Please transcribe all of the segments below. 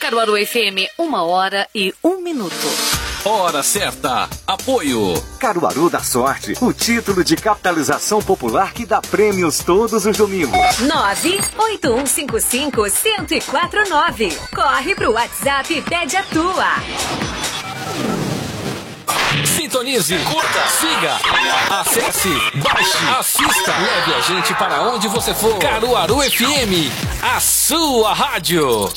Caruaru FM, 1h01. Hora certa. Apoio. Caruaru da Sorte, o título de capitalização popular que dá prêmios todos os domingos. 98155-1049. Corre pro WhatsApp e pede a tua. Sintonize, curta, siga, acesse, baixe, assista, leve a gente para onde você for. Caruaru FM, a sua rádio.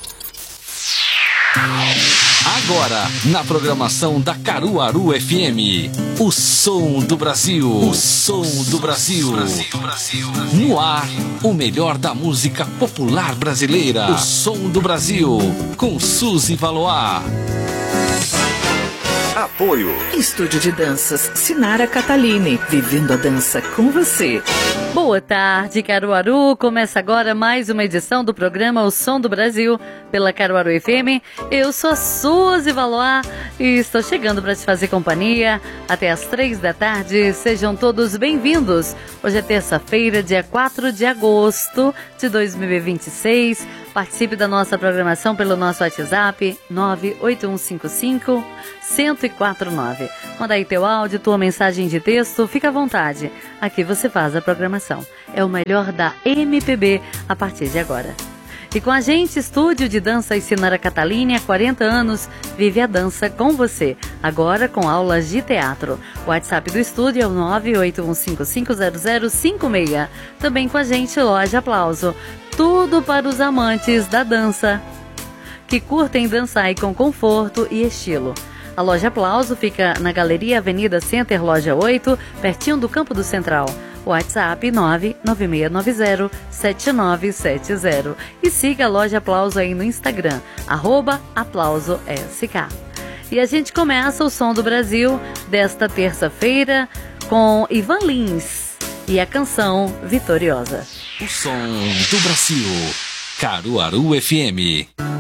Agora, na programação da Caruaru FM, o som do Brasil. O som do Brasil. No ar, o melhor da música popular brasileira. O som do Brasil, com Suzy Valois. Apoio. Estúdio de Danças Sinara Catalini, vivendo a dança com você. Boa tarde, Caruaru. Começa agora mais uma edição do programa O Som do Brasil, pela Caruaru FM. Eu sou a Suzy Valois e estou chegando para te fazer companhia até às 3 da tarde. Sejam todos bem-vindos. Hoje é terça-feira, dia 4 de agosto de 2026. Participe da nossa programação pelo nosso WhatsApp 98155-1049. Manda aí teu áudio, tua mensagem de texto, fica à vontade. Aqui você faz a programação. É o melhor da MPB a partir de agora. E com a gente, Estúdio de Dança Sinara Catalini, há 40 anos, vive a dança com você. Agora com aulas de teatro. O WhatsApp do estúdio é o 981550056. Também com a gente, Loja Aplauso. Tudo para os amantes da dança, que curtem dançar com conforto e estilo. A Loja Aplauso fica na Galeria Avenida Center, Loja 8, pertinho do Campo do Central. WhatsApp 99690-7970. E siga a Loja Aplauso aí no Instagram, @AplausoSK. E a gente começa o Som do Brasil desta terça-feira com Ivan Lins e a canção Vitoriosa. O som do Brasil. Caruaru FM.